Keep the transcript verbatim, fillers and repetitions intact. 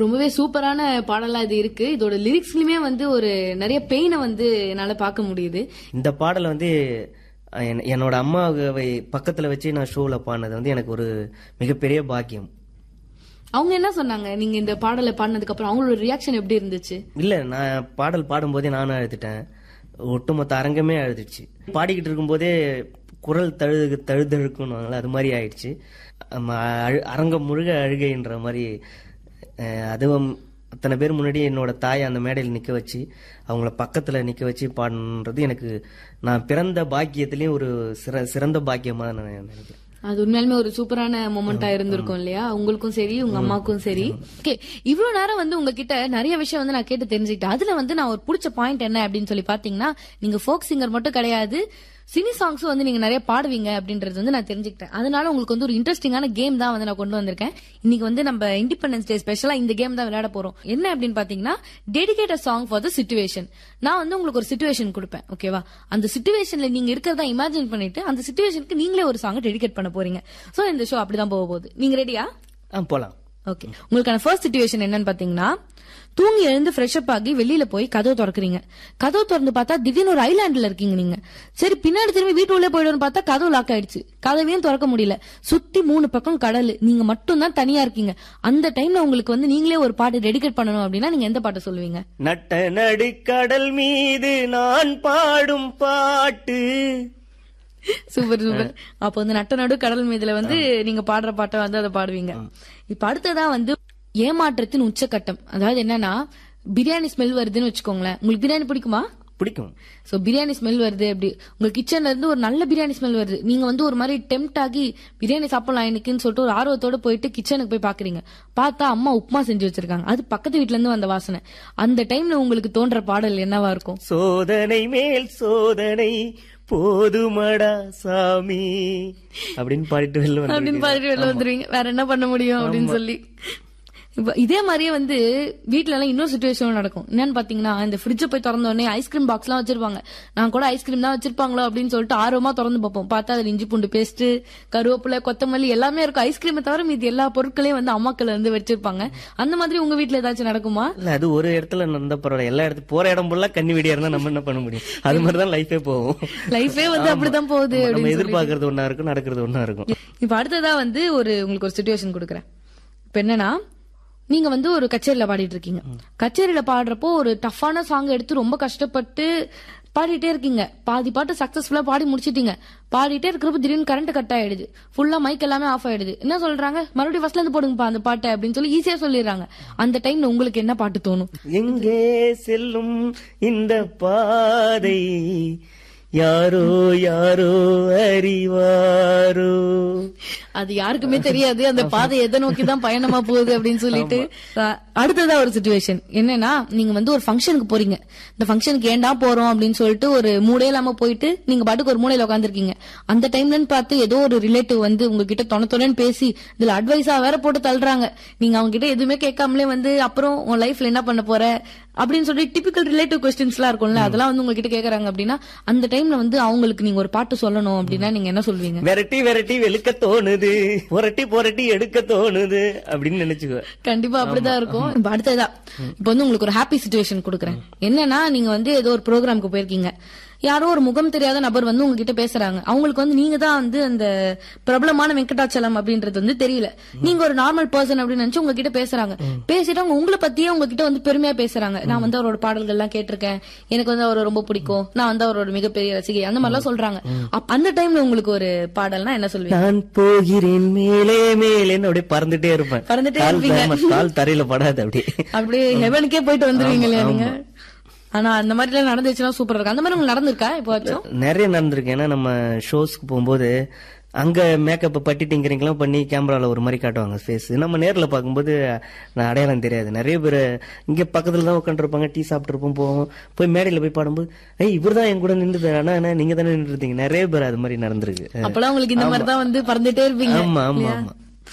ரொம்பவே சூப்பரான பாடலா இது இருக்கு. இதோட லிரிக்ஸ்லயுமே வந்து ஒரு நிறைய பெயினை வந்து என்னால பார்க்க முடியுது. இந்த பாடலை வந்து என்னோட அம்மாவை பக்கத்துல வச்சு நான் ஷோல பாடினது வந்து எனக்கு ஒரு மிகப்பெரிய பாக்கியம். அவங்க என்ன சொன்னாங்க நீங்க இந்த பாடலை பாடினதுக்கு அப்புறம்? அவங்களோட ரியாக்ஷன் எப்படி இருந்துச்சு? இல்ல, நான் பாடல் பாடும் போதே நானும் அழுதுட்டேன். ஒட்டுமொத்த அரங்கமே அழுதுச்சு. பாடிக்கிட்டு இருக்கும் போதே குரல் தழு தழுதழுக்குன்னு அது மாதிரி ஆயிடுச்சு. அரங்கம் முழுக அழுகைன்ற மாதிரி. அதுவும் அத்தனை பேர் முன்னாடி என்னோட தாயை அந்த மேடையில் நிக்க வச்சு அவங்கள பக்கத்துல நிக்க வச்சு பாடுன்றது எனக்கு நான் பிறந்த பாக்கியத்திலயும் ஒரு சிறந்த பாக்கியமா நான் நினைக்கிறேன். அது உண்மையாலுமே ஒரு சூப்பரான மொமெண்டா இருந்திருக்கும் இல்லையா, உங்களுக்கும் சரி உங்க அம்மாவுக்கும் சரி. ஓகே, இவ்வளவு நேரம் வந்து உங்ககிட்ட நிறைய விஷயம் வந்து நான் கேட்டு தெரிஞ்சுக்கிட்டேன். அதுல வந்து நான் ஒரு பிடிச்ச பாயிண்ட் என்ன அப்படின்னு சொல்லி பாத்தீங்கன்னா, நீங்க ஃபோக் சிங்கர் மட்டும் கிடையாது, சினி சாங்ஸும் வந்து நீங்க நிறைய பாடுவீங்க அப்படின்றது வந்து நான் தெரிஞ்சுக்கிட்டேன். அதனால உங்களுக்கு வந்து ஒரு இன்ட்ரெஸ்டிங்கான கேம் தான் வந்து நான் கொண்டு வந்திருக்கேன். இன்னைக்கு வந்து நம்ம இண்டிபெண்டன்ஸ் டே ஸ்பெஷலா இந்த கேம் தான் விளையாட போறோம். என்ன அப்படின்னு பாத்தீங்கன்னா, dedicate song for the situation. நான் வந்து உங்களுக்கு ஒரு சிச்சுவேஷன் கொடுப்பேன், ஓகேவா? அந்த சிச்சுவேஷன்ல நீங்க இருக்கிறதா இமேஜின் பண்ணிட்டு அந்த சிச்சுவேஷனுக்கு நீங்களே ஒரு சாங் டெடிகேட் பண்ண போறீங்க. சோ இந்த ஷோ அப்படிதான் போக போகுது. நீங்க ரெடியா? போலாம். ஓகே, உங்களுக்கான ஃபர்ஸ்ட் சிச்சுவேஷன் என்னன்னு பாத்தீங்கன்னா, தூங்கி எழுந்து ஃப்ரெஷ் அப் ஆகி வெளியில போய் கதவு திறக்கிறீங்க. கதவு திறந்து பார்த்தா திடீர்னு ஒரு ஐலாண்ட்ல இருக்கீங்க நீங்க. சரி, பின்னாடி திரும்பி வீட்டு உள்ளே போயிடுன்னு பார்த்தா கதவு லாக் ஆயிடுச்சு. கதவையும் திறக்க முடியல. சுத்தி மூணு பக்கம் கடல், நீங்க மட்டும் தான் தனியா இருக்கீங்க. அந்த டைம்ல உங்களுக்கு வந்து நீங்களே ஒரு பாட்டு டெடிகேட் பண்ணணும் அப்படின்னா நீங்க எந்த பாட்டு சொல்லுவீங்க? நட்ட நடு கடல் மீது நான் பாடும் பாட்டு. Super super. அப்ப வந்து நட்ட நடு கடல் மீதுல வந்து நீங்க பாடுற பாட்டை வந்து அதை பாடுவீங்க. இப்ப அடுத்ததா வந்து ஏமாற்றத்தின் உச்சக்கட்டம். அதாவது என்னன்னா, பிரியாணி ஸ்மெல் வருதுன்னு வச்சுக்கோங்களேன். உங்களுக்கு பிரியாணி பிடிக்குமா? பிடிக்கும். சோ பிரியாணி ஸ்மெல் வருது, அப்படி உங்க கிச்சன்ல இருந்து ஒரு நல்ல பிரியாணி ஸ்மெல் வருது. நீங்க வந்து ஒரு மாதிரி டெம்ட் ஆகி பிரியாணி சாப்பிடலாம் எனக்குன்னு சொல்லிட்டு ஒரு ஆர்வத்தோட போயிட்டு கிச்சனுக்கு போய் பாக்குறீங்க. பார்த்தா அம்மா உப்புமா செஞ்சு வச்சிருக்காங்க. அது பக்கத்து வீட்டுல இருந்து வந்த வாசனை. அந்த டைம்ல உங்களுக்கு தோன்ற பாடல் என்னவா இருக்கும்? சோதனை மேல் சோதனை போதுமடா சாமி அப்படின்னு பாடிட்டு வெளில அப்படின்னு பாடிட்டு வெளில வந்துருவீங்க. வேற என்ன பண்ண முடியும் அப்படின்னு சொல்லி. இப்ப இதே மாதிரியே வந்து வீட்டுல எல்லாம் இன்னொரு சிச்சுவேஷன் நடக்கும். என்னன்னு பாத்தீங்கன்னா, இந்த ஃப்ரிட்ஜ் போய் திறந்த உடனே ஐஸ்கிரீம் பாக்ஸ் எல்லாம் வச்சிருப்பாங்க. நான் கூட ஐஸ்கிரீம் தான் வச்சிருப்பாங்களோ அப்படின்னு சொல்லிட்டு ஆர்வமா திறந்து பார்ப்போம். பார்த்தா அதுல இஞ்சி பூண்டு பேஸ்ட், கருவேப்பிலை, கொத்தமல்லி எல்லாமே இருக்கும். ஐஸ்கிரீமை தவிர மீது எல்லா பொருட்களையும் வந்து அம்மாக்கள் வந்து வச்சிருப்பாங்க. அந்த மாதிரி உங்க வீட்டுல ஏதாச்சும் நடக்குமா? இல்ல, அது ஒரு இடத்துல நடந்த பரவாயில்ல. எல்லா இடத்துல போற இடம் ஃபுல்லா கண்ணி வெடியா இருந்தா நம்ம என்ன பண்ண முடியும்? அது மாதிரிதான் லைஃபே போகும். லைஃபே வந்து அப்படிதான் போகுது. எதிர்பார்க்கறது ஒன்னா இருக்கும், நடக்கிறது ஒன்னா இருக்கும். இப்ப அடுத்ததா வந்து ஒரு உங்களுக்கு ஒரு சிச்சுவேஷன் கொடுக்குறேன். இப்ப என்னன்னா, நீங்க வந்து ஒரு கச்சேரியில பாடிட்டு இருக்கீங்க. கச்சேரியில பாடுறப்போ ஒரு டஃப்பான சாங் எடுத்து ரொம்ப கஷ்டப்பட்டு பாடிட்டே இருக்கீங்க. பாதி பாட்டு சக்சஸ்ஃபுல்லா பாடி முடிச்சிட்டீங்க. பாடிட்டே இருக்கிறப்ப திடீர்னு கரண்ட் கட் ஆயிடுது. ஃபுல்லா மைக் எல்லாமே ஆஃப் ஆயிடுது. என்ன சொல்றாங்க? மறுபடியும் ஃபர்ஸ்ட்ல இருந்து போடுங்கப்பா அந்த பாட்டை அப்படின்னு சொல்லி ஈஸியா சொல்லிடுறாங்க. அந்த டைம்ல உங்களுக்கு என்ன பாட்டு தோணும்? எங்கே செல்லும் இந்த பாதை யாரோ யாரோ அறிவாரோ. அது யாருக்குமே தெரியாது அந்த பாதை எதை நோக்கிதான் பயணமா போகுது அப்படின்னு சொல்லிட்டு. அடுத்ததா ஒரு சிச்சுவேஷன் என்னன்னா, நீங்க வந்து ஒரு ஃபங்க்ஷனுக்கு போறீங்க. இந்த ஃபங்க்ஷனுக்கு ஏண்டா போறோம் அப்படின்னு சொல்லிட்டு ஒரு மூடே இல்லாம போயிட்டு நீங்க பாட்டுக்கு ஒரு மூலையில உட்காந்துருக்கீங்க. அந்த டைம்லன்னு பார்த்து ஏதோ ஒரு ரிலேட்டிவ் வந்து உங்ககிட்ட தொண தொணன்னு பேசி இதுல அட்வைஸா வேற போட்டு தள்ளுறாங்க. நீங்க அவங்க கிட்ட எதுவுமே கேட்காமலே வந்து அப்புறம் உன் லைஃப்ல என்ன பண்ண போற அப்படின்னு சொல்லி டிபிக்கல் ரிலேட்டிவ் கொஸ்டின்ஸ் எல்லாம் இருக்கும்ல, அதெல்லாம் வந்து உங்ககிட்ட கேக்குறாங்க அப்படின்னா அந்த டைம்ல வந்து அவங்களுக்கு நீங்க ஒரு பாட்டு சொல்லணும் அப்படின்னா நீங்க என்ன சொல்வீங்க? வெரைட்டி வெரைட்டி வெளுக்க தோணுது, புரட்டி புரட்டி எடுக்க தோணுது அப்படின்னு நினைச்சுக்கோ. கண்டிப்பா அப்படிதான் இருக்கும். அடுத்ததா இப்ப வந்து உங்களுக்கு ஒரு ஹாப்பி சிச்சுவேஷன் கொடுக்குறேன். என்னன்னா, நீங்க வந்து ஏதோ ஒரு ப்ரோக்ராமுக்கு போயிருக்கீங்க. யாரோ ஒரு முகம் தெரியாத நபர் வந்து உங்ககிட்ட பேசுறாங்க. அவங்களுக்கு வந்து நீங்க தான் வந்து அந்த பிரபலமான வெங்கடாச்சலம் அப்படின்றது வந்து தெரியல. நீங்க ஒரு நார்மல் பர்சன் அப்படின்னு நினைச்சு உங்ககிட்ட பேசுறாங்க. பேசிட்டு அவங்க உங்களை பத்தியே உங்ககிட்ட வந்து பெருமையா பேசுறாங்க. நான் வந்து அவரோட பாடல்கள் எல்லாம் கேட்டிருக்கேன், எனக்கு வந்து அவரை ரொம்ப பிடிக்கும், நான் வந்து அவரோட மிகப்பெரிய ரசிகை, அந்த மாதிரி எல்லாம் சொல்றாங்க. அந்த டைம்ல உங்களுக்கு ஒரு பாடல்னா என்ன சொல்வீங்க? நான் போகிறேன் மேலே மேலே அப்படியே பறந்துட்டே இருப்பேன். பறந்துட்டே இருப்பீங்க. கால் தரையில படாது. அப்படியே அப்படியே ஹெவனுக்கே போயிட்டு வந்துருவீங்க இல்லையா நீங்க? ஆனா அந்த மாதிரி எல்லாம் நடந்துச்சுன்னா சூப்பரா இருக்கு. அந்த மாதிரி உங்களுக்கு நடந்திருக்கா? இப்போ நிறைய நடந்திருக்கு. ஏன்னா நம்ம ஷோஸ்க்கு போகும்போது அங்க மேக்கப் பட்டி டிங்கரிங்லாம் பண்ணி கேமரால ஒரு மாதிரி காட்டுவாங்க ஃபேஸ். நம்ம நேர்ல பாக்கும்போது நான் அடையாளம் தெரியாது. நிறைய பேர் இங்க பக்கத்துல தான் உட்காந்துருப்பாங்க, டீ சாப்பிட்டு இருப்போம், போவோம், போய் மேடையில போய் பாடும்போது ஏய் இவர் தான் என் கூட நின்றுது, ஆனா நீங்க தானே நின்று இருந்தீங்க. நிறைய பேர் அது மாதிரி நடந்திருக்கு. அப்பெல்லாம் உங்களுக்கு இந்த மாதிரி தான் வந்து பறந்துட்டே இருப்பீங்க. ஆமா ஆமா ஆமா.